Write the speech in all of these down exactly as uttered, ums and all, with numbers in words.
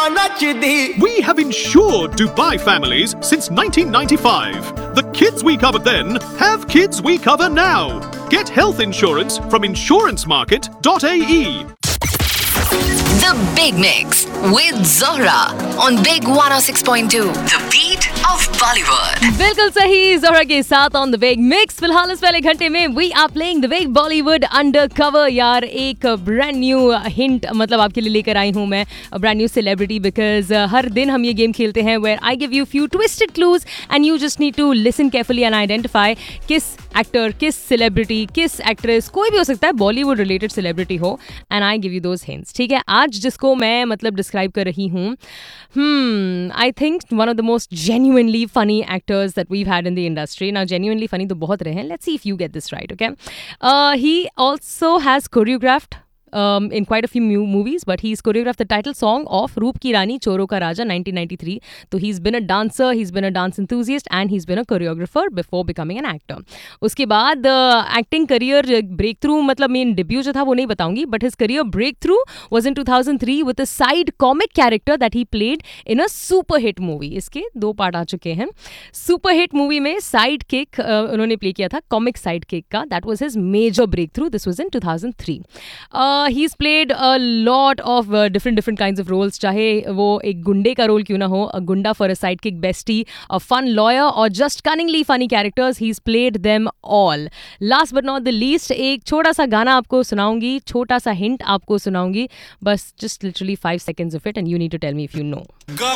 We have insured Dubai families since nineteen ninety-five. The kids we covered then have kids we cover now. Get health insurance from insurance market dot A E. The Big Mix with Zohra on Big one oh six point two. The beat of Bollywood. बिल्कुल सही, जोहरा के साथ on the big mix. फिलहाल इस पहले घंटे में we are playing the big Bollywood under cover. यार एक ब्रांड न्यू हिंट मतलब आपके लिए लेकर आई हूँ मैं, ब्रांड न्यू सेलिब्रिटी, बिकॉज हर दिन हम ये गेम खेलते हैं where I give you few twisted clues and you just need to listen carefully and identify किस एक्टर, किस सेलिब्रिटी, किस एक्ट्रेस, कोई भी हो सकता है, बॉलीवुड रिलेटेड सेलिब्रिटी हो, and I give you those hints. ठीक है, आज जिसको मैं मतलब डिस्क्राइब कर रही हूँ, hmm, I think one of the most genuinely funny actors that we've had in the industry. Now, genuinely funny तो बहुत रहे हैं. Let's see if you get this right, okay? Uh, he also has choreographed Um, in quite a few mu- movies, but he's choreographed the title song of Roop Ki Rani Choro Ka Raja nineteen ninety-three. So he's been a dancer, he's been a dance enthusiast, and he's been a choreographer before becoming an actor. उसके बाद uh, acting career breakthrough मतलब main debut जो था वो नहीं बताऊंगी, but his career breakthrough was in two thousand three with a side comic character that he played in a super hit movie. इसके दो पार्ट आ चुके हैं. Super hit movie में side kick uh, उन्होंने play किया था, comic side kick का. That was his major breakthrough. This was in two thousand three. Uh, he's played a lot of uh, different different kinds of roles. चाहे वो एक गुंडे का रोल क्यों ना हो, a गुंडा for a sidekick bestie, a fun lawyer, or just cunningly funny characters, he's played them all. Last but not the least, एक छोटा सा गाना आपको सुनाऊंगी, छोटा सा हिंट आपको सुनाऊंगी, बस just literally five seconds of it and you need to tell me if you know.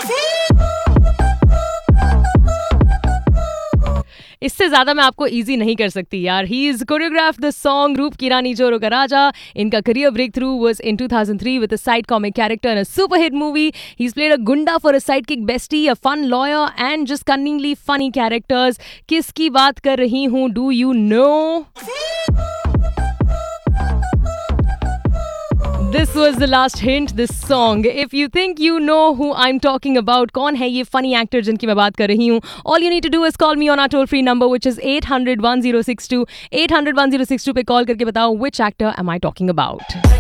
इससे ज्यादा मैं आपको इजी नहीं कर सकती यार. He is choreograph the song रूप की रानी चोरो का राजा. इनका career break through was in two thousand three with a side comic character in a super hit movie. He is played a गुंडा for a साइडकिक bestie, a fun lawyer and just cunningly funny characters. किसकी बात कर रही हूँ? Do you know? This was the last hint, this song. If you think you know who I'm talking about, कौन है ये funny actor जिनकी मैं बात कर रही हूँ, all you need to do is call me on our toll free number which is eight hundred ten sixty-two. eight hundred ten sixty-two पे कॉल करके बताओ which actor am I talking about.